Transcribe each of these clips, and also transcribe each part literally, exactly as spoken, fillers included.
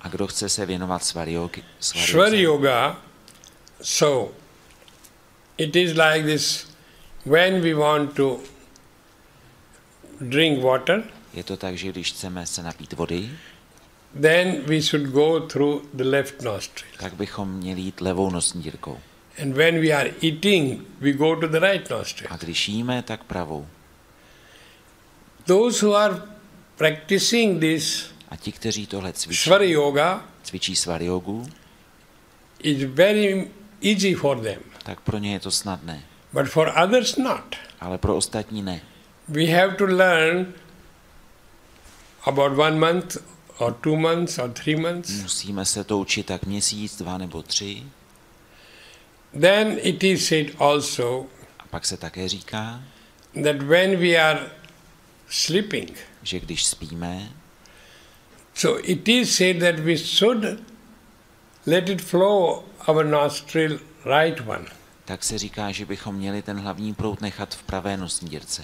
A kdo chce se věnovat svaryogi, Swar yoga, so it is like this, when we want to drink water, je to tak, že když chceme se napít vody, then we should go through the left nostril. tak bychom měli jít levou nosní dírkou. And when we are eating, we go to the right nostril. A když jíme, tak pravou. Those who are practicing this A ti, kteří tohle cvičí, Swar yoga, cvičí svaryogu, is very easy for them. tak pro ně je to snadné. But for others not. Ale pro ostatní ne. We have to learn about one month or two months or three months. Musíme se to učit tak měsíc, dva nebo tři. Then it is said also A pak se také říká, that when we are sleeping, že když spíme, so it is said that we should let it flow our nostril right one. tak se říká, že bychom měli ten hlavní proud nechat v pravé nosní dírce.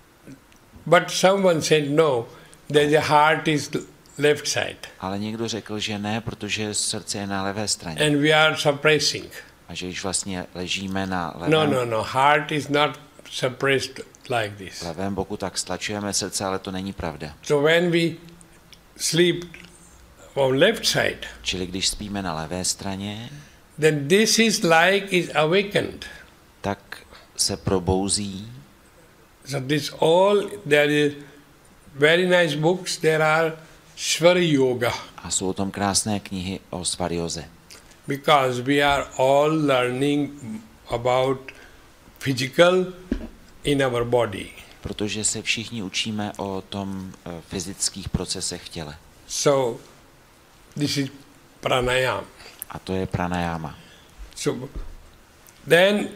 But someone said no, that the heart is left side. Ale někdo řekl, že ne, protože srdce je na levé straně. And we are suppressing. A že když vlastně ležíme na levém, No, no, no. Heart is not suppressed like this. levém boku, tak stlačujeme srdce, ale to není pravda. So when we sleep on left side, Čili když spíme na levé straně, then this is like is awakened. tak se probouzí. So this all, there is very nice books, there are Swar yoga, A jsou o tom krásné knihy o svaryoze. because we are all learning about physical in our body. Protože se všichni učíme o tom uh, fyzických procesech v těle. So this is pranayama. A to je pranayama. So then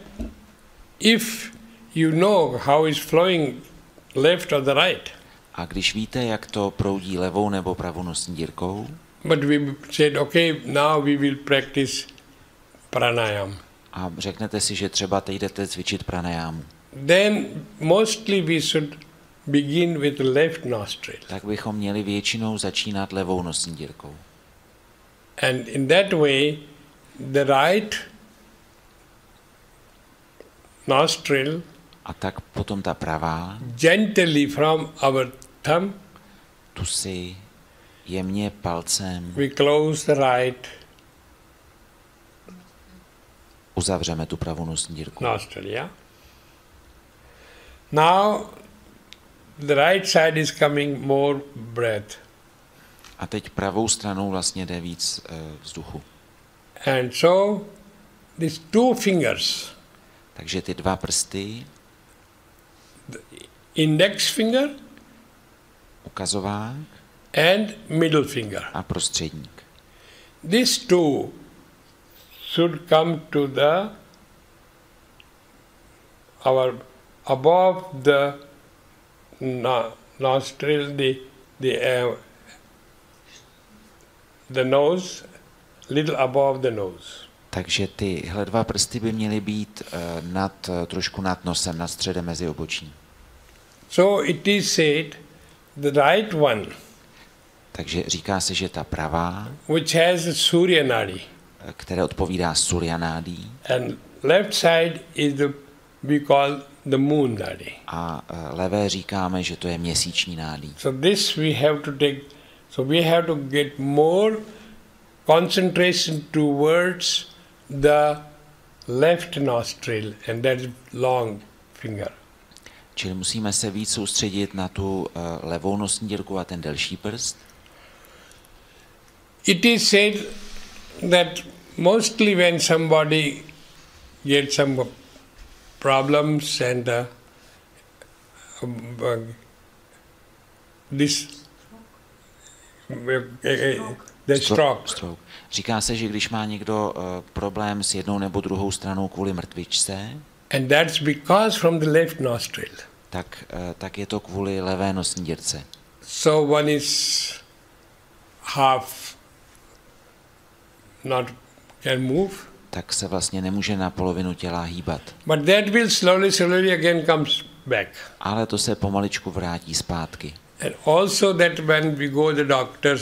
if you know how it's flowing left or the right, A když víte, jak to proudí levou nebo pravou nosní dírkou, but we said, okay, now we will practice pranayama. a řeknete si, že třeba teď jdete cvičit pranayamu, Then mostly we should begin with the left nostril. tak bychom měli většinou začínat levou nosní dírkou. And in that way, the right nostril A tak potom ta pravá, gently from our thumb, tu si jemně palcem we close the right uzavřeme tu pravou nosní dírku. nostril, yeah? Now, the right side is coming more breath. A teď pravou stranou vlastně jde víc uh, vzduchu. And so, these two fingers, Takže ty dva prsty, index finger ukazovák and middle finger, a prostředník. these two should come to the our above the no, nostril, the the uh, the nose, little above the nose. Takže tyhle dva prsty by měly být uh, nad, uh, trošku nad nosem, nad středem mezi obočím. So it is said, the right one, Takže říká se, že ta pravá, which has the Surya Nadi, které odpovídá Suryanádí, and left side is the we call the Moon Nadi. a uh, levé říkáme, že to je měsíční nádí. So this we have to take, so we have to get more concentration towards the left nostril, and that is long finger. Čili musíme se víc soustředit na tu uh, levou nosní dírku a ten delší prst. It is said that mostly when somebody gets some problems and uh, uh, this uh, uh, the stroke. stroke. Říká se, že když má někdo uh, problém s jednou nebo druhou stranou kvůli mrtvičce, And that's because from the left nostril. tak, uh, tak je to kvůli levé nosní dírce. So one is half not can move, Tak se vlastně nemůže na polovinu těla hýbat. but that will slowly, slowly again comes back. Ale to se pomaličku vrátí zpátky. And also that when we go to the doctors,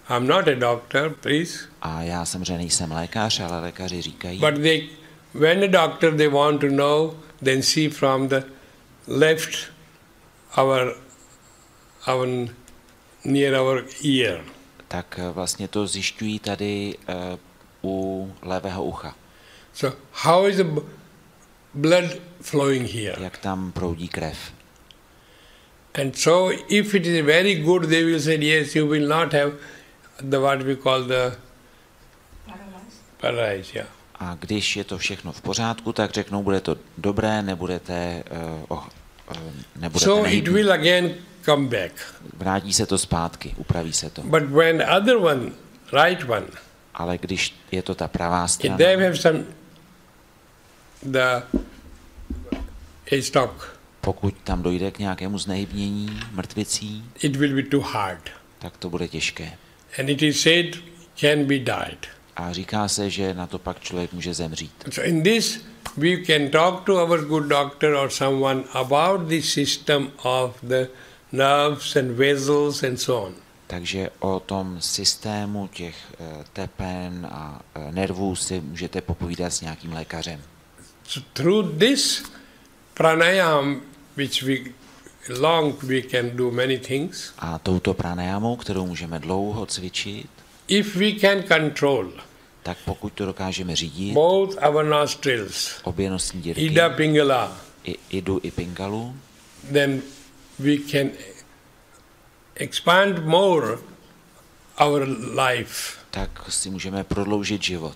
I'm not a doctor, please. A já samozřejmě nejsem lékař, ale lékaři říkají, But they, when a doctor they want to know, then see from the left our, our near our ear. tak vlastně to zjišťují tady uh, u levého ucha. So how is the b- blood flowing here? Jak tam proudí krev. And so if it is very good, they will say, yes, you will not have the what we call the paralysis. Yeah. A když je to všechno v pořádku, tak řeknou, bude to dobré, nebudete, uh, oh, uh, nebudete So it nehybní. will again come back. Vrátí se to zpátky, upraví se to. But when other one, right one, Ale když je to ta pravá if strana, they have some the a stock, pokud tam dojde k nějakému znehybnění mrtvicí, it will be too hard. tak to bude těžké. And it is said can be died. A říká se, že na to pak člověk může zemřít. So in this we can talk to our good doctor or someone about the system of the nerves and vessels and so on. Takže o tom systému těch uh, tepen a uh, nervů si můžete popovídat s nějakým lékařem. So through this pranayam, which we long we can do many things, A touto pranayamou, kterou můžeme dlouho cvičit, if we can control tak pokud to dokážeme řídit, both our nostrils, obě nosní dírky, Ida Pingala, i idu i pingalu, then we can expand more our life. tak si můžeme prodloužit život.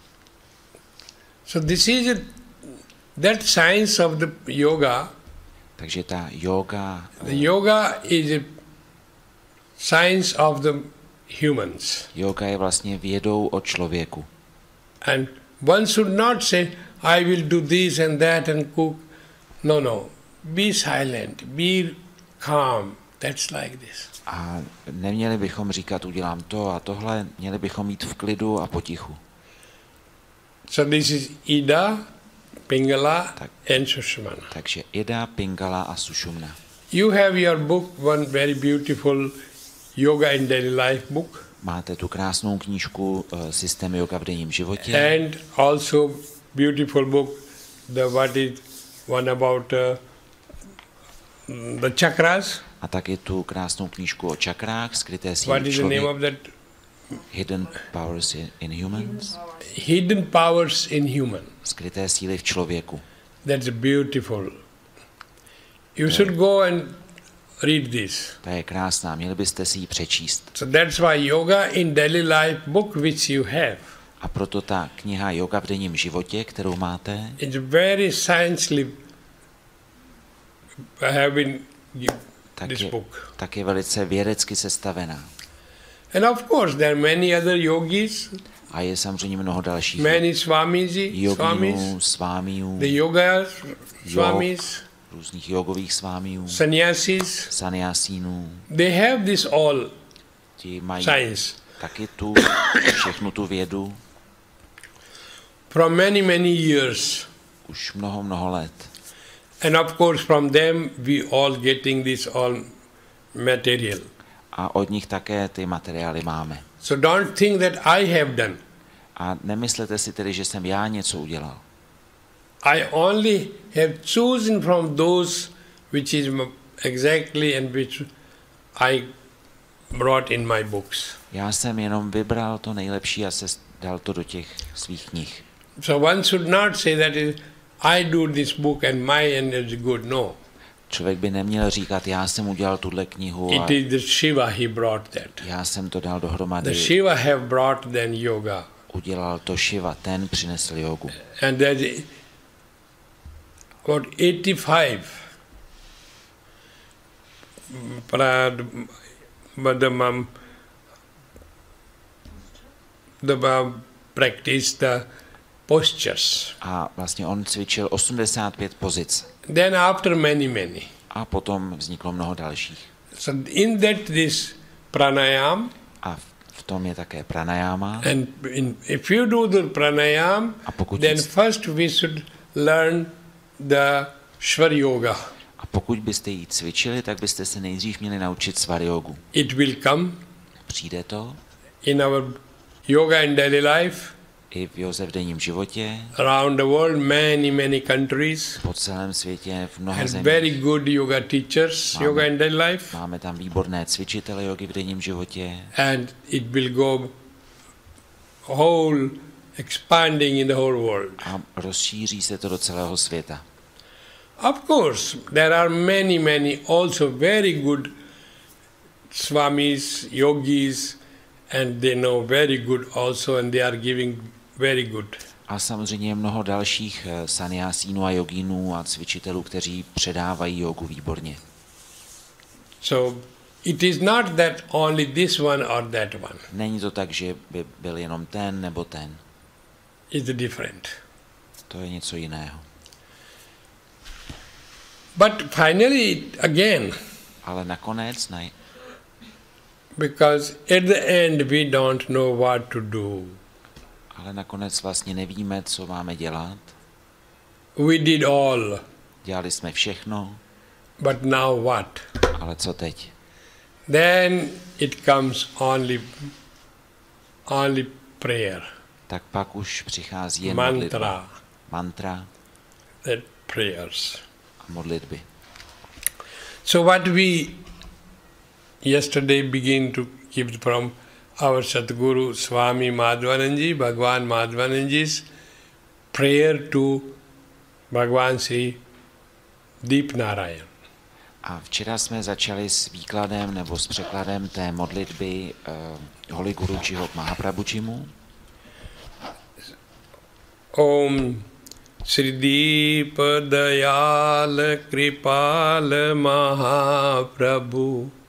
So this is a, that science of the yoga. Takže ta yoga, The yoga is a science of the humans. yoga je vlastně vědou o člověku. And one should not say, I will do this and that and cook. No, no. Be silent, be calm. That's like this. A neměli bychom říkat, udělám to a tohle, měli bychom mít v klidu a potichu. So this is Ida, Pingala Tak. and Sushumna. Takže Ida, Pingala a Sushumna. You have your book, one very beautiful Yoga in Daily Life book. Máte tu krásnou knížku uh, Systém yoga v denním životě And also beautiful book, the what is one about uh, the chakras. a taky tu krásnou knížku o čakrách, skryté What síly is the name of člověka, that? Hidden Powers in, in Humans, Hidden powers in human. skryté síly v člověku. That's beautiful. You should go and read this. Ta je krásná, měli byste si ji přečíst. So that's why Yoga in Daily Life book which you have, A proto ta kniha Yoga v denním životě, kterou máte, it's very sciencely I have been give tak this je, book. tak je velice vědecky sestavená. And of course there are many other yogis, A je samozřejmě mnoho dalších many Swamiji, Swamis, joginů, svámiů, the yoga Swamis, různých jogových svámiů, sannyasis, sanyasínů. they have this all Ti mají science. taky tu, všechnu tu vědu From many, many years. už mnoho, mnoho let. And of course from them we all getting this all material. A od nich také ty materiály máme. So don't think that I have done. A nemyslete si tedy, že jsem já něco udělal. I only have chosen from those which is m- exactly and which I brought in my books. Já jsem jenom vybral to nejlepší a se dal to do těch svých knih. So one should not say that is, I do this book and my end is good. No. Člověk by neměl říkat, já jsem udělal tuhle knihu It a is the Shiva, he brought that. já jsem to dal The dohromady. Shiva have brought then yoga. Udělal to Shiva, ten přinesl jogu. And that is about eighty-five Prad, Madamam, the um, practice the postures. A vlastně on cvičil osmdesát pět pozic. Then after many, many. A potom vzniklo mnoho dalších. So in that this pranayam, A v tom je také pranayama. and in, if you do the pranayam, A pokud then nic- first we should learn the Shvar Yoga. A pokud byste ji cvičili, tak byste se nejdřív měli naučit svar jogu. It will come Přijde to in our yoga and daily life. I v józe v denním životě. Around the world, many, many countries. Po celém světě, v mnoha And zemích. very good yoga teachers, máme, yoga and daily life. Máme tam výborné cvičitele jogy v denním životě. And it will go whole, expanding in the whole world. A rozšíří se to do celého světa. Of course, there are many, many also very good swamis, yogis, and they know very good also, and they are giving very good. A samozřejmě je mnoho dalších saniasínů a jogínů a cvičitelů, kteří předávají jogu výborně. So it is not that only this one or that one. Není to tak, že by byl jenom ten nebo ten. It's different. To je něco jiného. But finally, again, ale nakonec ne. Because at the end we don't know what to do. Ale nakonec vlastně nevíme, co máme dělat. We did all. Dělali jsme všechno. But now what? Ale co teď? Then it comes only, only prayer. Tak pak už přichází jen mantra. modlitba. Mantra. That prayers. A modlitby. So what we yesterday begin to give from our Sadguru Swami Madhvananji, Bhagwan Madhvananji's prayer to Bhagwan Sri Deep Narayan. A včera jsme začali s výkladem nebo s překladem té modlitby uh, Holy Gurujiho Mahaprabhujimu. Om Sri Deep Dayal Kripal Mahaprabhu